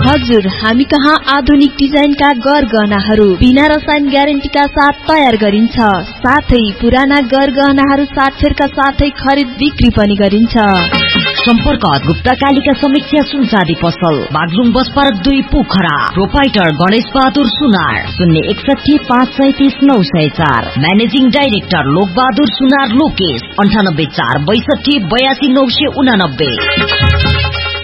हजुर, हामी कहाँ आधुनिक डिजाइनका गरगहनाहरू बिना रसायन ग्यारेन्टीका साथ तयार गरिन्छ। साथै पुराना गरगहनाहरू साथफेरका साथै खरिद बिक्री पनि गरिन्छ। सम्पर्क गुप्ता कालिका समीक्षा सुनचाँदी पसल, Baglung bus park 2 Pokhara. Proprietor Ganesh Bahadur सुनार, 061 537 904। म्यानेजिङ डाइरेक्टर लोक बहादुर सुनार लोकेश, 98 4 62 82 989।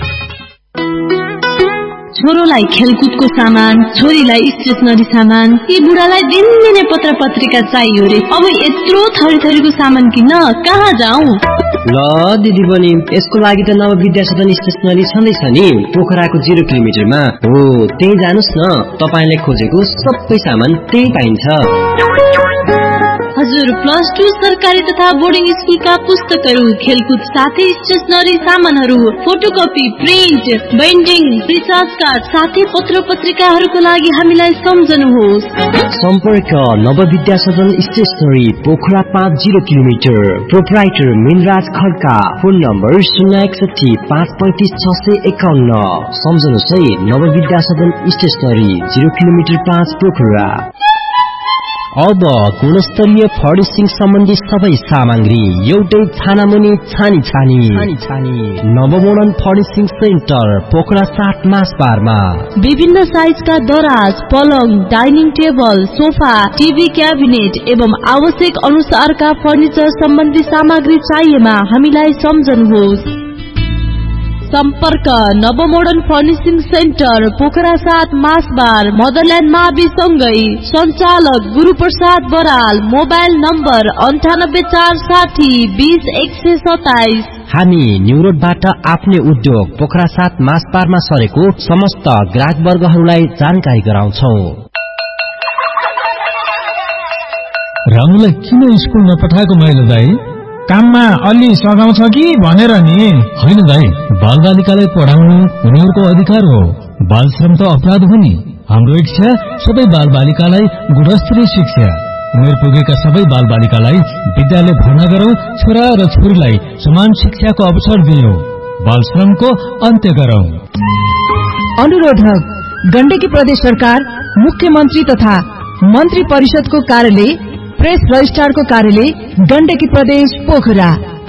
छोरोलाई खेलकुदको सामान, छोरीलाई स्टेसनरी सामान, यी बुढालाई दिनदिनै पत्र पत्रिका चाहियो रे। अब यत्रो थरी थरीको सामान किन्न कहाँ जाउँ? ल दिदी बहिनी, यसको लागि त नव विद्या सदन स्टेसनरी छँदैछ नि, पोखराको 0 किलोमिटरमा हो। त्यही जानुस् न, तपाईले खोजेको सबै सामान त्यही पाइन्छ। हजुर, +2 सरकारी तथा बोर्डिङ स्कुलका पुस्तकहरू, खेलकुद साथै स्टेसनरी सामानहरू, photocopy, print, binding, recharge card साथै पत्र पत्रिकाहरूको लागि हामीलाई सम्झनुहोस्। सम्पर्क नव विद्या सदन stationery, Pokhara 5 0 kilometre. Proprietor Minraj Khadka. Phone number 061 535 651। सम्झनुहोस् है, नव विद्या सदन स्टेसनरी, 0 किलोमिटर 5 पोखरा। अब गुणस्तरीय फर्निशिङ सम्बन्धी सबै सामग्री एउटै छानामुनि छानी नवमोडर्न फर्निशिङ सेन्टर, पोखरा 7 मासबारमा। विभिन्न साइजका दराज, पलङ, dining table, sofa, TV cabinet एवं आवश्यक अनुसारका फर्निचर सम्बन्धी सामग्री चाहिएमा हामीलाई सम्झनुहोस्। सम्पर्क नवमोडर्न फर्निशिङ सेन्टर, पोखरा 7 मासबार, मदरल्यान्ड मावि सँगै। सञ्चालक गुरुप्रसाद बराल। Mobile number 98 460 20 127। हामी न्यू रोडबाट आफ्नै उद्योग पोखरा 7 मासबारमा सरेको समस्त ग्राहक वर्गहरूलाई जानकारी गराउँछौ। रामुलाई किन स्कुल नपठाएको मैले दाइ? काममा अलि सघाउँछ कि भनेर नि। होइन दाइ, बालबालिकालाई पढाउनु उनीहरूको अधिकार हो। बाल श्रम त अपराध हो नि। हाम्रो इच्छा सबै बालबालिकालाई गुणस्तरीय शिक्षा, उमेर पुगेका सबै बालबालिकालाई विद्यालय भर्ना गरौं, छोरा र छोरीलाई समान शिक्षाको अवसर दियौं, बाल श्रमको अन्त्य गरौं। अनुरोधक गण्डकी प्रदेश सरकार, मुख्यमन्त्री तथा मन्त्री परिषदको कार्यालय, प्रेस रजिस्ट्रारको कार्यालय, गण्डकी प्रदेश पोखरा।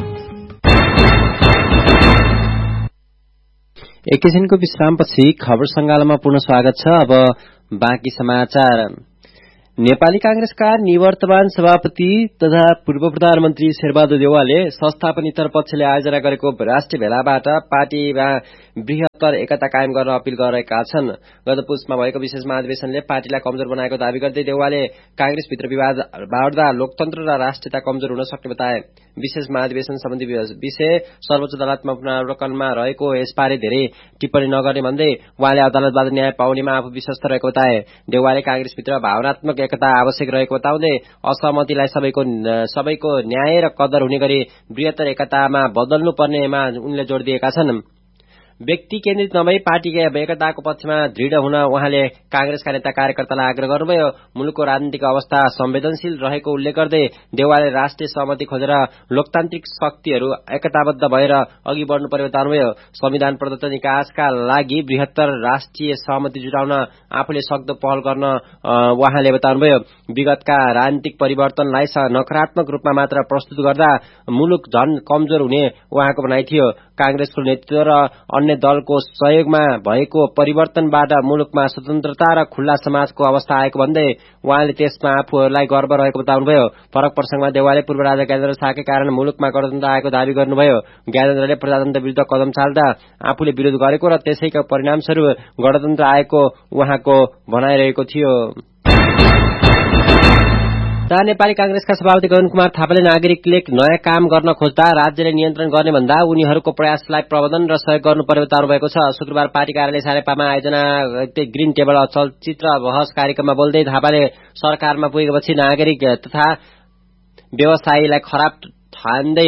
एकैछिनको विश्रामपछि खबर संगालोमा पुनः स्वागत छ। अब बाँकी समाचार। नेपाली कांग्रेसका निवर्तमान सभापति तथा पूर्व प्रधानमन्त्री शेरबहादुर देउवाले संस्थापनेतर पक्षले आयोजना गरेको राष्ट्रिय भेलाबाट पार्टीमा बृहत्तर एकता कायम गर्न अपील गरेका छन्। गत पुसमा भएको विशेष महाधिवेशनले पार्टीलाई कमजोर बनाएको दावी गर्दै देउवाले कांग्रेसभित्र विवाद बाँड्दा लोकतन्त्र र राष्ट्रियता कमजोर हुन सक्ने बताए। विशेष महाधिवेशन सम्बन्धी विषय सर्वोच्च अदालतमा पुनरावलोकनमा रहेको यसबारे धेरै टिप्पणी नगर्ने भन्दै उहाँले अदालतबाट न्याय पाउनेमा आफू विश्वस्त रहेको बताए। देउवाले कांग्रेसभित्र भावनात्मक एकता आवश्यक रहेको बताउँदै असहमतिलाई सबैको न्याय र कदर हुने गरी बृहत्तर एकतामा बदल्नु पर्नेमा उनले जोड़ दिएका छन्। व्यक्ति केन्द्रित नभई पार्टी एकताको पक्षमा दृढ़ हुन उहाँले कांग्रेसका नेता कार्यकर्तालाई आग्रह गर्नुभयो। मुलुकको राजनीतिक अवस्था संवेदनशील रहेको उल्लेख गर्दै देउवाले राष्ट्रिय सहमति खोजेर लोकतान्त्रिक शक्तिहरू एकताबद्ध भएर अघि बढ्नु पर्ने बताउनुभयो। संविधान प्रदत्त निकासका लागि बृहत्तर राष्ट्रिय सहमति जुटाउन आफूले सक्दो पहल गर्न उहाँले बताउनुभयो। विगतका राजनीतिक परिवर्तनलाई नकारात्मक रूपमा मात्र प्रस्तुत गर्दा मुलुक झन कमजोर हुने उहाँको भनाइ थियो। कांग्रेसको नेतृत्व र अन्य दलको सहयोगमा भएको परिवर्तनबाट मुलुकमा स्वतन्त्रता र खुल्ला समाजको अवस्था आएको भन्दै उहाँले त्यसमा आफूहरूलाई गर्व रहेको बताउनुभयो। फरक प्रसंगमा देउवाले पूर्व राजा ज्ञानेन्द्र शाहकै कारण मुलुकमा गणतन्त्र आएको दावी गर्नुभयो। ज्ञानेन्द्रले प्रजातन्त्र विरुद्ध कदम चाल्दा आफूले विरोध गरेको र त्यसैका परिणामस्वरूप गणतन्त्र आएको उहाँको भनाइरहेको थियो। नेपाली कांग्रेसका सभापति गगन कुमार थापाले नागरिकले नयाँ काम गर्न खोज्दा राज्यले नियन्त्रण गर्ने भन्दा उनीहरूको प्रयासलाई प्रबन्धन र सहयोग गर्नुपर्ने बताउनु भएको छ। शुक्रबार पार्टी कार्यालय सारेपामा आयोजना ग्रीन टेबल चलचित्र बहस कार्यक्रममा बोल्दै थापाले सरकारमा पुगेपछि नागरिक तथा व्यवसायीलाई खराब ठान्दै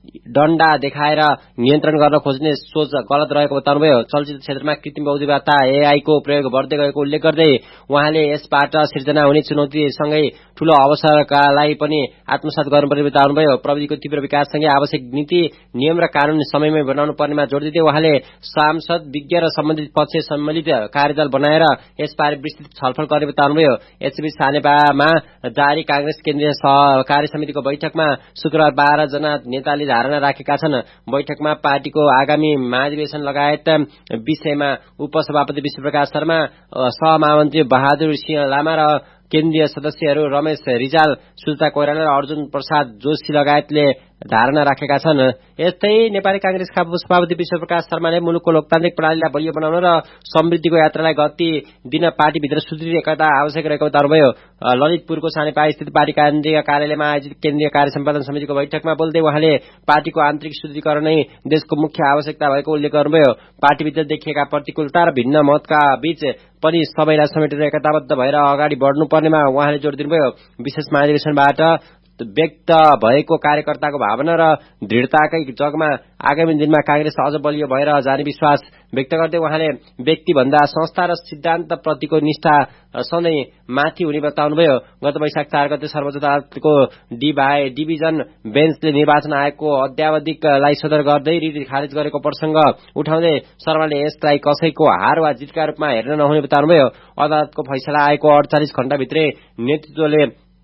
डण्डा देखाएर नियन्त्रण गर्न खोज्ने सोच गलत रहेको बताउनुभयो। चलचित्र क्षेत्रमा कृत्रिम बुद्धिमत्ता AI को प्रयोग बढ्दै गएको उल्लेख गर्दै उहाँले यसबाट सिर्जना हुने चुनौतीसँगै ठूलो अवसरकालाई पनि आत्मसात गर्नुपर्ने बताउनुभयो। प्रविधिको तीव्र विकाससँगै आवश्यक नीति नियम र कानून समयमै बनाउनु पर्नेमा जोड दिँदै उहाँले सांसद विज्ञ र सम्बन्धित पक्ष सम्मिलित कार्यदल बनाएर यसबारे विस्तृत छलफल गर्ने बताउनुभयो। यसबीच सानेपामा जारी कांग्रेस केन्द्रीय कार्य समितिको बैठकमा शुक्रबार 12 जना नेताले धारणा राखेका छन्। बैठकमा पार्टीको आगामी महाधिवेशन लगायत विषयमा उपसभापति विश्वप्रकाश शर्मा, सहमहामन्त्री बहादुर सिंह लामा र केन्द्रीय सदस्यहरू रमेश रिजाल, सुजता कोइराला र अर्जुन प्रसाद जोशी लगायतले धारणा राखेका छन्। यस्तै नेपाली कांग्रेसका सभापति विश्वप्रकाश शर्माले मुलुकको लोकतान्त्रिक प्रणालीलाई बलियो बनाउन र समृद्धिको यात्रालाई गति दिन पार्टीभित्र सुदृढ एकता आवश्यक रहेको बताउनुभयो। ललितपुरको सानेपा स्थित पार्टी केन्द्रीय कार्यालयमा आयोजित केन्द्रीय कार्य सम्पादन समितिको बैठकमा बोल्दै उहाँले पार्टीको आन्तरिक सुदृढीकरण नै देशको मुख्य आवश्यकता भएको उल्लेख गर्नुभयो। पार्टीभित्र देखिएका प्रतिकूलता र भिन्न मतका बीच पनि सबैलाई समेटेर एकताबद्ध भएर अगाडि बढ्नुपर्नेमा उहाँले जोड दिनुभयो। विशेष महाधिवेशनबाट व्यक्त भएको कार्यकर्ताको भावना र दृढताकै जगमा आगामी दिनमा कांग्रेस अझ बलियो भएर जाने विश्वास व्यक्त गर्दै उहाँले व्यक्तिभन्दा संस्था र सिद्धान्त प्रतिको निष्ठा सधैँ माथि हुने बताउनुभयो। गत वैशाख 4 गते सर्वोच्च अदालतको डिभिजन बेन्चले निर्वाचन आयोगको अध्यावधिकलाई सदर गर्दै रिट खारेज गरेको प्रसंग उठाउँदै शर्माले यसलाई कसैको हार वा जितका रूपमा हेर्न नहुने बताउनुभयो। अदालतको फैसला आएको 48 घण्टाभित्रै नेतृत्वले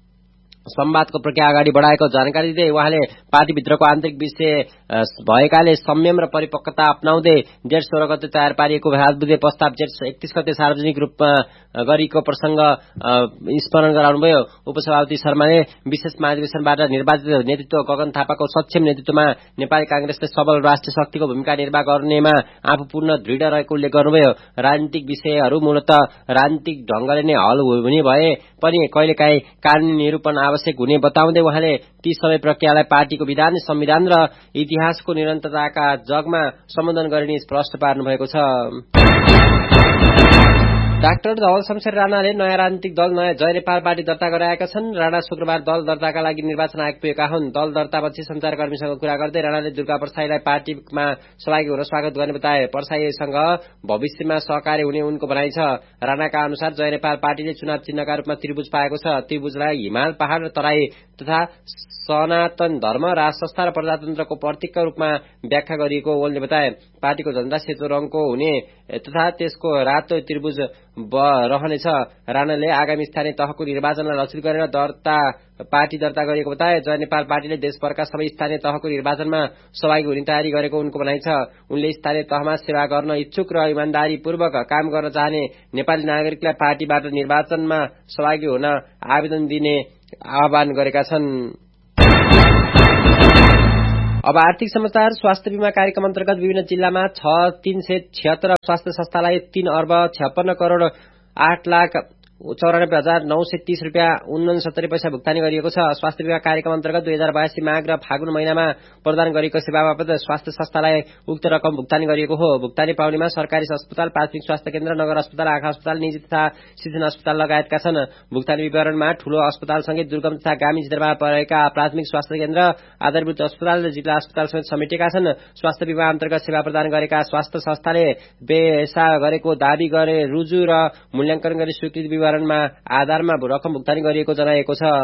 संवादको प्रक्रिया अगाडि बढाएको जानकारी दिँदै उहाँले पार्टीभित्रको आन्तरिक विषय भएकाले संयम र परिपक्वता अपनाउँदै जेठ 16 गते तयार पारिएको राजबुद्धि प्रस्ताव जेठ 31 गते सार्वजनिक रूपमा गरेको प्रसंग स्मरण गराउनुभयो। उपसभापति शर्माले विशेष महाधिवेशनबाट निर्वाचित नेतृत्व गगन थापाको सक्षम नेतृत्वमा नेपाली कांग्रेसले सबल राष्ट्रिय शक्तिको भूमिका निर्वाह गर्नेमा आफू पूर्ण दृढ रहेको उल्लेख गर्नुभयो। राजनीतिक विषयहरू मूलतः राजनीतिक ढंगले नै हल हुने भए पनि कहिलेकाहीँ कानूनी निरूपण आवश्यक हुने बताउँदै उहाँले ती सबै प्रक्रियालाई पार्टीको विधान, संविधान र इतिहासको निरन्तरताका जगमा सम्बोधन गरिने स्पष्ट पार्नु भएको छ। डाक्टर धवल शमशेर राणाले नयाँ राजनीतिक दल नयाँ जय नेपाल पार्टी दर्ता गराएका छन्। राणा शुक्रबार दल दर्ताका लागि निर्वाचन आयोग पुगेका हुन्। दल दर्तापछि संचारकर्मीसँग कुरा गर्दै राणाले दुर्गा परसाईलाई पार्टीमा सहभागी हुन स्वागत गर्ने बताए। परसाईसँग भविष्यमा सहकारी हुने उनको भनाइ छ। राणाका अनुसार जय नेपाल पार्टीले चुनाव चिन्हका रूपमा त्रिभुज पाएको छ। त्रिभुजलाई हिमाल, पहाड़ र तराई तथा सनातन धर्म, राज संस्था र प्रजातन्त्रको प्रतीकका रूपमा व्याख्या गरिएको ओलले बताए। पार्टीको झण्डा सेतो रंगको हुने तथा त्यसको रातो त्रिभुज रहनेछ। राणाले आगामी स्थानीय तहको निर्वाचनलाई लक्षित गरेर पार्टी दर्ता गरिएको बताए। जय नेपाल पार्टीले देशभरका सबै स्थानीय तहको निर्वाचनमा सहभागी हुने तयारी गरेको उनको भनाइ छ। उनले स्थानीय तहमा सेवा गर्न इच्छुक र इमानदारीपूर्वक काम गर्न चाहने नेपाली नागरिकलाई पार्टीबाट निर्वाचनमा सहभागी हुन आवेदन दिने आह्वान गरेका छन्। अब आर्थिक समाचार। स्वास्थ्य बीमा कार्यक्रम अन्तर्गत विभिन्न जिल्लामा 376 स्वास्थ्य संस्थालाई 3 अर्ब 56 करोड़ 8,94,930 रुपियाँ 69 पैसा भुक्तानी गरिएको छ। स्वास्थ्य बीमा कार्यक्रम अन्तर्गत 2082 माघ र फागुन महिनामा प्रदान गरिएको सेवा बापत स्वास्थ्य संस्थालाई उक्त रकम भुक्तानी गरिएको हो। भुक्तानी पाउनेमा सरकारी अस्पताल, प्राथमिक स्वास्थ्य केन्द्र, नगर अस्पताल, आँखा अस्पताल, निजी तथा सिजन अस्पताल लगायतका छन्। भुक्तानी विवरणमा ठूलो अस्पतालसँगै दुर्गम तथा ग्रामीण क्षेत्रमा परेका प्राथमिक स्वास्थ्य केन्द्र, आधारभूत अस्पताल र जिल्ला अस्पताल समेत समेटेका छन्। स्वास्थ्य बीमा अन्तर्गत सेवा प्रदान गरेका स्वास्थ्य संस्थाले पेशा गरेको दावी गरे रुजु र मूल्याङ्कन गरी स्वीकृत विवरणमा आधारमा रकम भुक्तानी गरिएको जनाएको छ।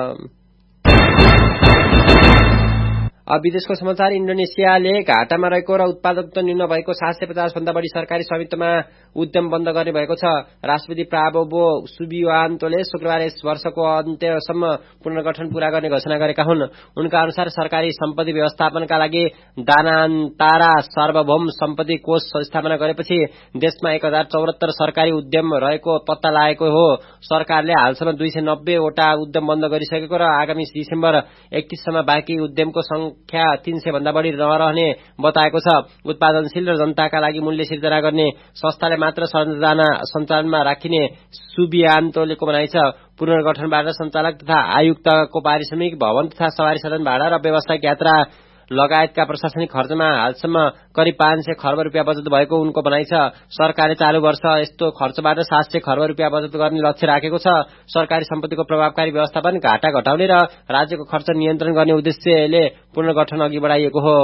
अब विदेशको समाचार। इन्डोनेसियाले घाटामा रहेको र उत्पादकता न्यून भएको 750 भन्दा बढी सरकारी स्वामित्वमा उद्यम बन्द गर्ने भएको छ। राष्ट्रपति प्राबोवो सुबियान्तोले शुक्रबार यस वर्षको अन्त्यसम्म पुनर्गठन पूरा गर्ने घोषणा गरेका हुन्। उनका अनुसार सरकारी सम्पत्ति व्यवस्थापनका लागि दानान्तरा सार्वभौम सम्पत्ति कोष स्थापना गरेपछि देशमा 1074 सरकारी उद्यम रहेको पत्ता लागेको हो। सरकारले हालसम्म 290 वटा उद्यम बन्द गरिसकेको र आगामी डिसेम्बर 31 सम्म बाँकी उद्यमको संख्या 300 भन्दा बढी नरहने बताएको छ। उत्पादनशील र जनताका लागि मूल्य सिर्जना गर्ने संस्थाले मात्र सञ्चालनमा राखिने सुबियान्तोलेको भनाइ छ। पुनर्गठनबाट सञ्चालक तथा आयुक्तको पारिश्रमिक, भवन तथा सवारी साधन भाडा र व्यावसायिक यात्रा लगायतका प्रशासनिक खर्चमा हालसम्म करिब 500 खर्ब रुपियाँ बचत भएको उनको भनाइ छ। सरकारले चालू वर्ष यस्तो खर्चबाट 700 खर्ब रुपियाँ बचत गर्ने लक्ष्य राखेको छ। सरकारी सम्पत्तिको प्रभावकारी व्यवस्थापन, घाटा घटाउने र राज्यको खर्च नियन्त्रण गर्ने उद्देश्यले पुनर्गठन अघि बढाइएको हो।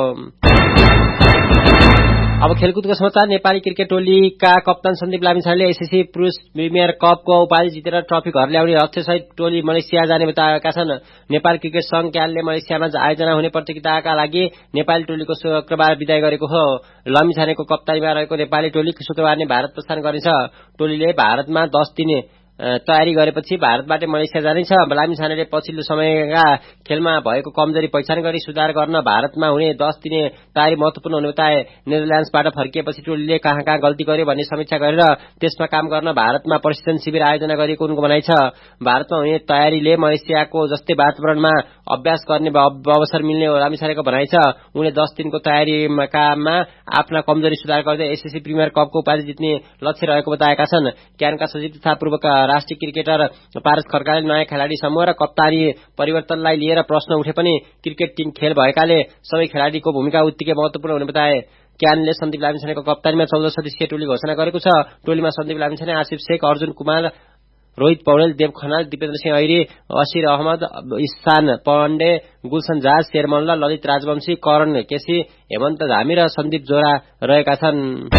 अब खेलकुदको समाचार। नेपाली क्रिकेट टोलीका कप्तान सन्दीप लामिछानेले एसएससी पुरुष प्रिमियर कपको उपाधि जितेर ट्रफी घर ल्याउने लक्ष्यसहित टोली मलेसिया जाने बताएका छन्। नेपाल क्रिकेट संघ क्यालले मलेसियामा आयोजना हुने प्रतियोगिताका लागि नेपाली टोलीको शुक्रबार विदाय गरेको हो। लामिछानेको कप्तानीमा रहेको नेपाली टोली शुक्रबार नै भारत प्रस्थान गर्नेछ। टोलीले भारतमा 10 दिन तयारी गरेपछि भारतबाट मलेसिया जानेछ। लामिछानेले पछिल्लो समयका खेलमा भएको कमजोरी पहिचान गरी सुधार गर्न भारतमा हुने 10 दिने तयारी महत्वपूर्ण हुने बताए। नेदरल्यान्ड्सबाट फर्किएपछि टोलीले कहाँ गल्ती गर्यो भन्ने समीक्षा गरेर त्यसमा काम गर्न भारतमा प्रशिक्षण शिविर आयोजना गरिएको उनको भनाइ छ। भारतमा हुने तयारीले मलेसियाको जस्तै वातावरणमा अभ्यास गर्ने अवसर मिल्ने हो लामिछानेको भनाइ छ। उनले 10 दिनको तयारीमा आफ्ना कमजोरी सुधार गर्दै एसएससी प्रिमियर कपको उपाधि जित्ने लक्ष्य रहेको बताएका छन्। क्यानका सचिव तथा पूर्व राष्ट्रिय क्रिकेटर पारस खड्काले नयाँ खेलाडी समूह र कप्तानी परिवर्तनलाई लिएर प्रश्न उठे पनि क्रिकेट टिम खेल भएकाले सबै खेलाडीको भूमिका उत्तिकै महत्वपूर्ण हुने बताए। क्यानले सन्दीप लामिछानेको कप्तानीमा 14 सदस्यीय टोली घोषणा गरेको छ। टोलीमा सन्दीप लामिछाने, आसिफ शेख, अर्जुन कुमार, रोहित पौडेल, देव खनाल, दिपेन्द्र सिंह ऐरी, असिर अहमद, इसान पाण्डे, गुलशन झाज, शेरमल्ल, ललित राजवंशी, करण केसी, हेमन्त धामी र सन्दीप जोरा रहेका छन्।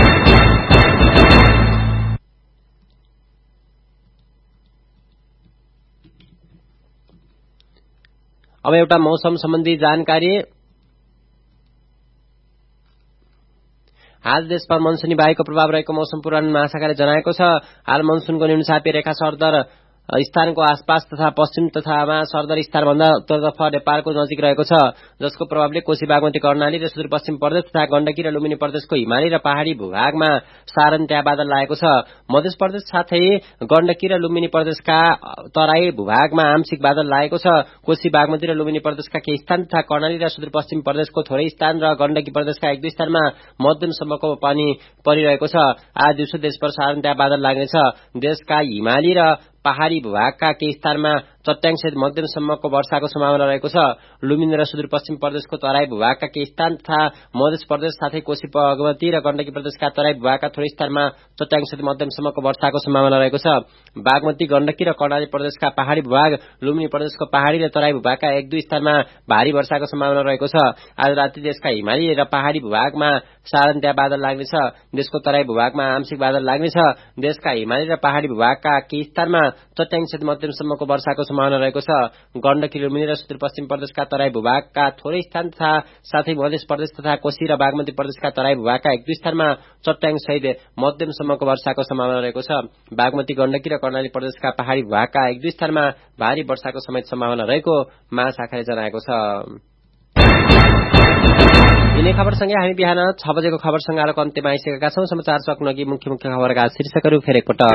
अब एउटा मौसम सम्बन्धी जानकारी। हाल देशमा मनसुनी वायुको प्रभाव रहेको मौसम पूर्वानुमान महाशाखाले जनाएको छ। हाल मनसुनको न्यूनचापीय रेखा सरदर स्थानको आसपास तथा पश्चिम तथामा सरदर स्थानभन्दा उत्तरतर्फ नेपालको नजिक रहेको छ, जसको प्रभावले कोशी, बागमती, कर्णाली र सुदूरपश्चिम प्रदेश तथा गण्डकी र लुम्बिनी प्रदेशको हिमाली र पहाड़ी भूभागमा सारन त्यहाँ बादल लागेको छ। मध्य प्रदेश साथै गण्डकी र लुम्बिनी प्रदेशका तराई भूभागमा आंशिक बादल लागेको छ। कोशी, बागमती र लुम्बिनी प्रदेशका केही स्थान तथा कर्णाली र सुदूरपश्चिम प्रदेशको थोरै स्थान र गण्डकी प्रदेशका 1-2 स्थानमा मध्यमसम्मको पानी परिरहेको छ। आज दिउँसो देशभर सारन त्यहाँ बादल लाग्नेछ। देशका हिमाली र पहाड़ी भूभागका केही स्थानमा चट्याङसहित मध्यमसम्मको वर्षाको सम्भावना रहेको छ। लुम्बिनी र सुदूरपश्चिम प्रदेशको तराई भूभागका केही स्थान तथा मध्य प्रदेश साथै कोशी, बागमती र गण्डकी प्रदेशका तराई भूभागका थोरै स्थानमा चट्याङसहित मध्यमसम्मको वर्षाको सम्भावना रहेको छ। बागमती, गण्डकी र कर्णाली प्रदेशका पहाड़ी भूभाग, लुम्बिनी प्रदेशको पहाड़ी र तराई भूभागका 1-2 स्थानमा भारी वर्षाको सम्भावना रहेको छ। आज राति देशका हिमाली र पहाड़ी भूभागमा सारन त्यहाँ बादल लाग्नेछ। देशको तराई भूभागमा आंशिक बादल लाग्नेछ। देशका हिमाली र पहाड़ी भूभागका केही स्थानमा चट्याङसहित मध्यमसम्मको वर्षाको सम्भावना रहेको छ। गण्डकी, लुम्बिनी र सुदूरपश्चिम प्रदेशका तराई भूभागका थोरै स्थान तथा साथै मध्य प्रदेश तथा कोशी र बागमती प्रदेशका तराई भूभागका 1-2 स्थानमा चट्याङसहित मध्यमसम्मको वर्षाको सम्भावना रहेको छ। बागमती, गण्डकी र कर्णाली प्रदेशका पहाड़ी भूभागका 1-2 स्थानमा भारी वर्षाको समेत सम्भावना रहेको महाशाखाले जनाएको छ। यिनै खबरसँगै हामी बिहान 6 बजेको खबर संगालोको अन्त्यमा आइसकेका छौं। समाचार सक्नु अघि मुख्य खबरका शीर्षकहरू फेरि एकपटक।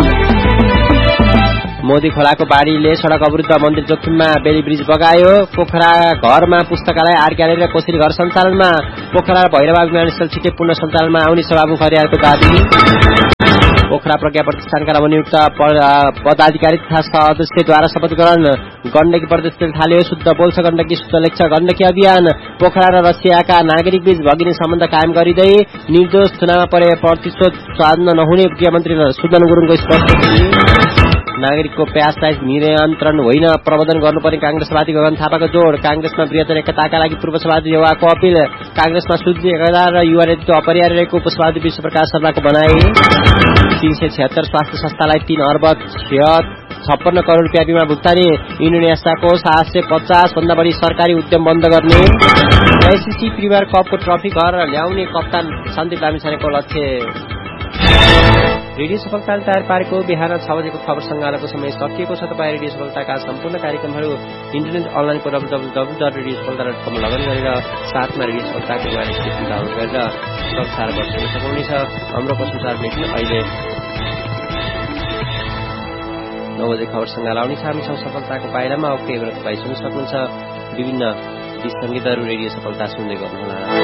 मोदी खोलाको बाढीले सड़क अवरुद्ध, मन्दिर जोखिममा, बेली ब्रिज बगायो। पोखरा घरमा पुस्तकालय, आर्ट ग्यालरी र कोसिरी घर सञ्चालनमा। पोखरा र भैरवा विमानस्थल छिटै पुनः सञ्चालनमा आउने सभामुख हरियारको दाबी। पोखरा प्रज्ञा प्रतिष्ठानका नवनियुक्त पदाधिकारी तथा सदस्यद्वारा शपथ ग्रहण। गण्डकी प्रदेशले थाल्यो शुद्ध बोल्छ गण्डकी, शुद्ध लेख्छ गण्डकी अभियान। पोखरा र रसियाका नागरिक बीच भगिनी सम्बन्ध कायम गरिँदै निर्दोष चुनावमा परे प्रतिशोध साध्न नहुने गृहमन्त्री सुदन गुरुङको स्पष्ट। नागरिकको प्यासलाई नियन्त्रण होइन, प्रबन्धन गर्नुपर्ने कांग्रेस सभापति गगन थापाको जोड। कांग्रेसमा बृहत्तर एकताका लागि पूर्व सभापति देवाको अपील। कांग्रेसमा सुदृढ एकता र युवा नेतृत्व अपरिहार्य रहेको उपसभापति विश्वप्रकाश शर्माको भनाई। 376 स्वास्थ्य संस्थालाई 3 अर्ब 56 करोड़ रुपियाँ बिमा भुक्तानी। इन्डोनेसियाको 750 भन्दा बढी सरकारी उद्यम बन्द गर्ने। एसएससी प्रिमियर कपको ट्रफी घर ल्याउने कप्तान सन्दीप लामिछानेको लक्ष्य। रेडियो सफलताले तयार पारेको बिहान 6 बजेको खबर संगालोको समय सकिएको छ। तपाईँ रेडियो सफलताका सम्पूर्ण कार्यक्रमहरू इन्टरनेट अनलाइनको www.radiosafalta.com लगइन गरेर साथमा रेडियो सफलताको मोबाइल एप्लिकेसन डाउनलोड गरेर संसार बस्न सक्नुहुनेछ। हाम्रो संसार बुलेटिन अहिले 9 बजे खबर संगाल आउनेछ। हामीसँग सफलताको पाइलामा अब केही बेला तपाईँ सुन्न सक्नुहुन्छ। विभिन्न गीत संगीतहरू रेडियो सफलता सुन्दै गर्नुहोला।